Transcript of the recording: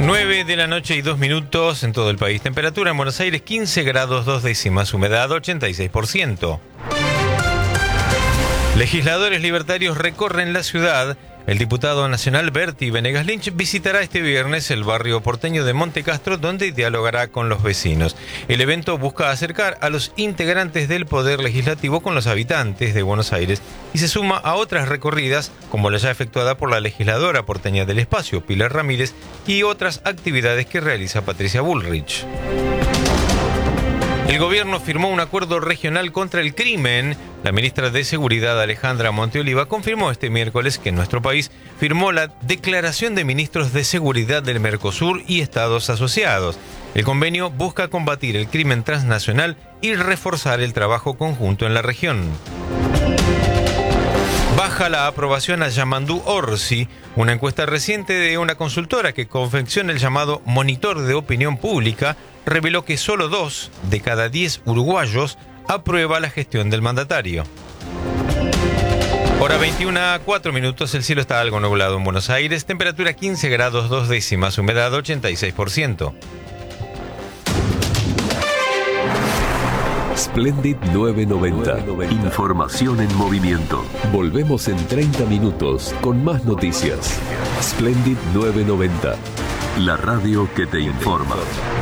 9:02 en todo el país. Temperatura en Buenos Aires 15 grados 2 décimas, humedad 86%. Legisladores libertarios recorren la ciudad. El diputado nacional Berti Venegas Lynch visitará este viernes el barrio porteño de Monte Castro, donde dialogará con los vecinos. El evento busca acercar a los integrantes del Poder Legislativo con los habitantes de Buenos Aires y se suma a otras recorridas, como la ya efectuada por la legisladora porteña del espacio, Pilar Ramírez, y otras actividades que realiza Patricia Bullrich. El gobierno firmó un acuerdo regional contra el crimen. La ministra de Seguridad, Alejandra Monteoliva, confirmó este miércoles que nuestro país firmó la Declaración de Ministros de Seguridad del Mercosur y Estados asociados. El convenio busca combatir el crimen transnacional y reforzar el trabajo conjunto en la región. Baja la aprobación a Yamandú Orsi. Una encuesta reciente de una consultora que confecciona el llamado Monitor de Opinión Pública reveló que solo 2 de cada 10 uruguayos aprueba la gestión del mandatario. Hora 21:04, el cielo está algo nublado en Buenos Aires, temperatura 15 grados 2 décimas, humedad 86%. Splendid 990. Información en movimiento. Volvemos en 30 minutos con más noticias. Splendid 990. La radio que te informa.